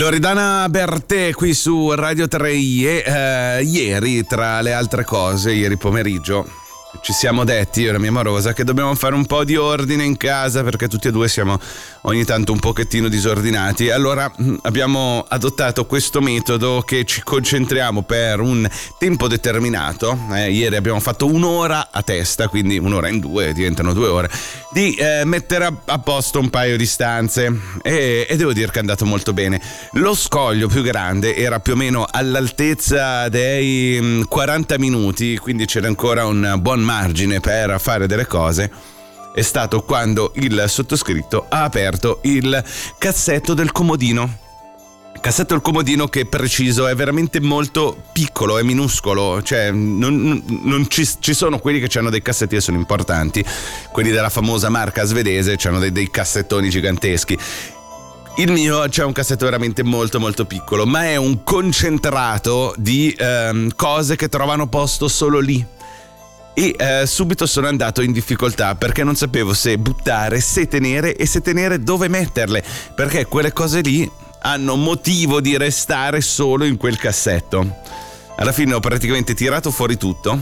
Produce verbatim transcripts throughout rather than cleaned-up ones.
Loredana Bertè qui su Radio tre i e eh, ieri, tra le altre cose, ieri pomeriggio ci siamo detti, io e la mia amorosa, che dobbiamo fare un po' di ordine in casa perché tutti e due siamo ogni tanto un pochettino disordinati. Allora abbiamo adottato questo metodo che ci concentriamo per un tempo determinato. Eh, ieri abbiamo fatto un'ora a testa, quindi un'ora in due, diventano due ore, di eh, mettere a, a posto un paio di stanze e, e devo dire che è andato molto bene. Lo scoglio più grande era più o meno all'altezza dei mh, quaranta minuti, quindi c'era ancora un buon margine per fare delle cose. È stato quando il sottoscritto ha aperto il cassetto del comodino. Cassetto del comodino che, preciso, è veramente molto piccolo, è minuscolo, cioè non, non ci, ci sono quelli che hanno dei cassetti che sono importanti, quelli della famosa marca svedese hanno dei, dei cassettoni giganteschi. Il mio c'è un cassetto veramente molto molto piccolo, ma è un concentrato di ehm, cose che trovano posto solo lì. E eh, subito sono andato in difficoltà perché non sapevo se buttare, se tenere e se tenere dove metterle, perché quelle cose lì hanno motivo di restare solo in quel cassetto. Alla fine ho praticamente tirato fuori tutto,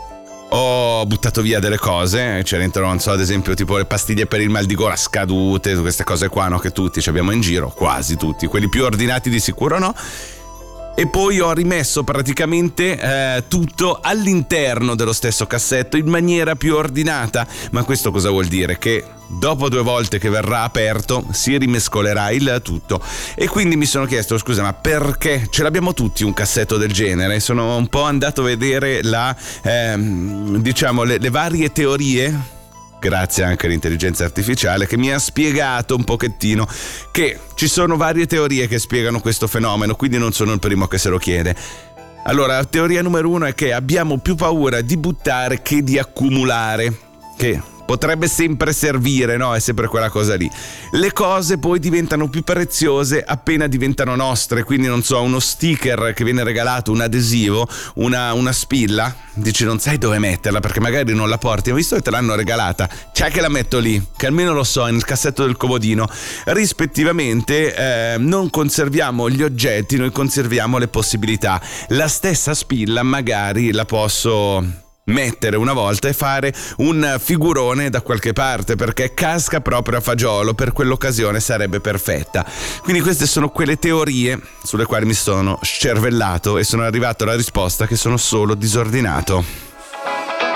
ho buttato via delle cose, c'è dentro, non so, ad esempio tipo le pastiglie per il mal di gola scadute, queste cose qua, no, che tutti ci abbiamo in giro, quasi tutti, quelli più ordinati di sicuro no. E poi ho rimesso praticamente eh, tutto all'interno dello stesso cassetto in maniera più ordinata. Ma questo cosa vuol dire? Che dopo due volte che verrà aperto si rimescolerà il tutto. E quindi mi sono chiesto, scusa, ma perché ce l'abbiamo tutti un cassetto del genere? Sono un po' andato a vedere la ehm, diciamo le, le varie teorie, grazie anche all'intelligenza artificiale, che mi ha spiegato un pochettino che ci sono varie teorie che spiegano questo fenomeno, quindi non sono il primo che se lo chiede. Allora, teoria numero uno è che abbiamo più paura di buttare che di accumulare, che potrebbe sempre servire, no? È sempre quella cosa lì. Le cose poi diventano più preziose appena diventano nostre, quindi non so, uno sticker che viene regalato, un adesivo, una, una spilla, dici non sai dove metterla perché magari non la porti, ma visto che te l'hanno regalata, c'è che la metto lì, che almeno lo so, nel cassetto del comodino. Rispettivamente eh, non conserviamo gli oggetti, noi conserviamo le possibilità. La stessa spilla magari la posso mettere una volta e fare un figurone da qualche parte perché casca proprio a fagiolo, per quell'occasione sarebbe perfetta. Quindi queste sono quelle teorie sulle quali mi sono scervellato e sono arrivato alla risposta che sono solo disordinato.